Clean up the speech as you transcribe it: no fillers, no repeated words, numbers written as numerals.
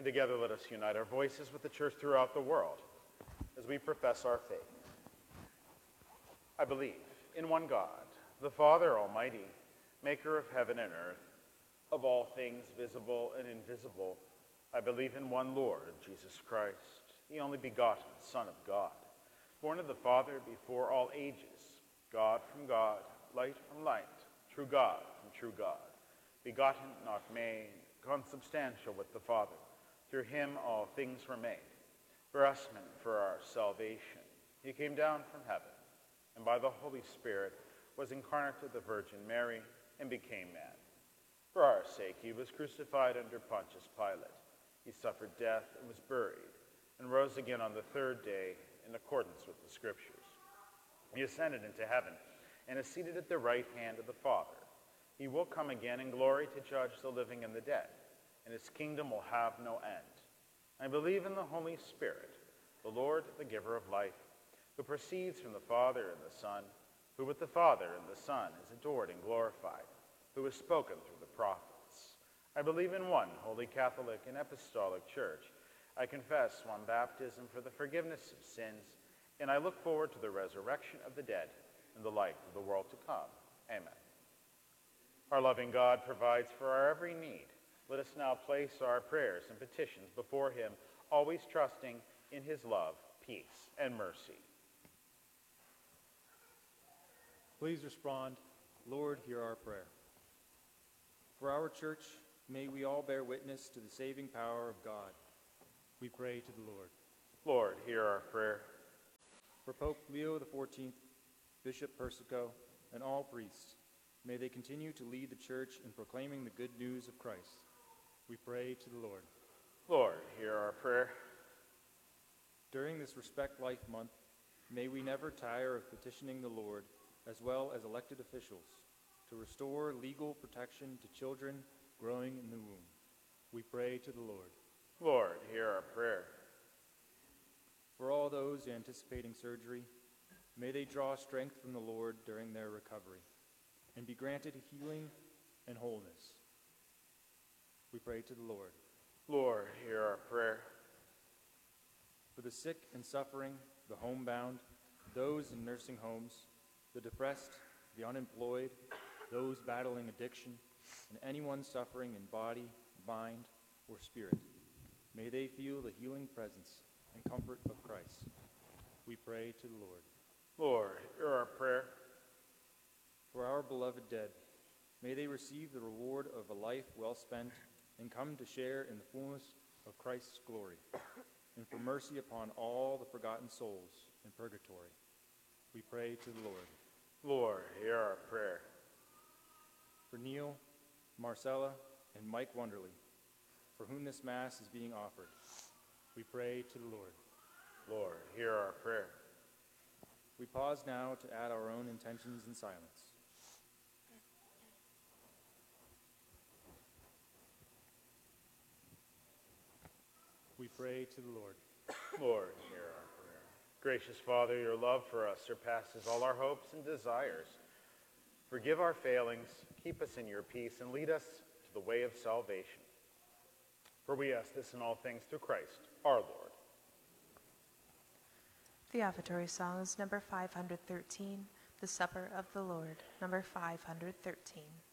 And together let us unite our voices with the church throughout the world as we profess our faith. I believe in one God, the Father Almighty, maker of heaven and earth, of all things visible and invisible. I believe in one Lord, Jesus Christ, the only begotten Son of God, born of the Father before all ages, God from God, light from light, true God from true God, begotten, not made, consubstantial with the Father. Through him all things were made. For us men, for our salvation, he came down from heaven, and by the Holy Spirit was incarnate of the Virgin Mary, and became man. For our sake he was crucified under Pontius Pilate. He suffered death and was buried, and rose again on the third day in accordance with the Scriptures. He ascended into heaven, and is seated at the right hand of the Father. He will come again in glory to judge the living and the dead, and his kingdom will have no end. I believe in the Holy Spirit, the Lord, the giver of life, who proceeds from the Father and the Son, who with the Father and the Son is adored and glorified, who has spoken through the prophets. I believe in one holy Catholic and apostolic church. I confess one baptism for the forgiveness of sins, and I look forward to the resurrection of the dead and the life of the world to come. Amen. Our loving God provides for our every need. Let us now place our prayers and petitions before him, always trusting in his love, peace, and mercy. Please respond, Lord, hear our prayer. For our church, may we all bear witness to the saving power of God. We pray to the Lord. Lord, hear our prayer. For Pope Leo XIV, Bishop Persico, and all priests, may they continue to lead the church in proclaiming the good news of Christ. We pray to the Lord. Lord, hear our prayer. During this Respect Life Month, may we never tire of petitioning the Lord, as well as elected officials, to restore legal protection to children growing in the womb. We pray to the Lord. Lord, hear our prayer. For all those anticipating surgery, may they draw strength from the Lord during their recovery, and be granted healing and wholeness. We pray to the Lord. Lord, hear our prayer. For the sick and suffering, the homebound, those in nursing homes, the depressed, the unemployed, those battling addiction, and anyone suffering in body, mind, or spirit, may they feel the healing presence and comfort of Christ. We pray to the Lord. Lord, hear our prayer. For our beloved dead, may they receive the reward of a life well spent and come to share in the fullness of Christ's glory, and for mercy upon all the forgotten souls in purgatory. We pray to the Lord. Lord, hear our prayer. For Neil, Marcella, and Mike Wonderly, for whom this Mass is being offered, we pray to the Lord. Lord, hear our prayer. We pause now to add our own intentions in silence. We pray to the Lord. Lord, hear our prayer. Gracious Father, your love for us surpasses all our hopes and desires. Forgive our failings, keep us in your peace, and lead us to the way of salvation. For we ask this in all things through Christ, our Lord. The offertory song is number 513, The Supper of the Lord, number 513.